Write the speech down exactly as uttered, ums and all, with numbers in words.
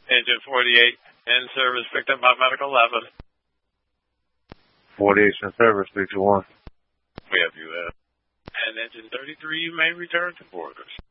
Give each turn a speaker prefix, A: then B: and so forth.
A: Engine forty-eight in service, picked up by medical eleven.
B: forty-eight in service, three two one.
A: We have you there. And engine thirty-three, you may return to Borders.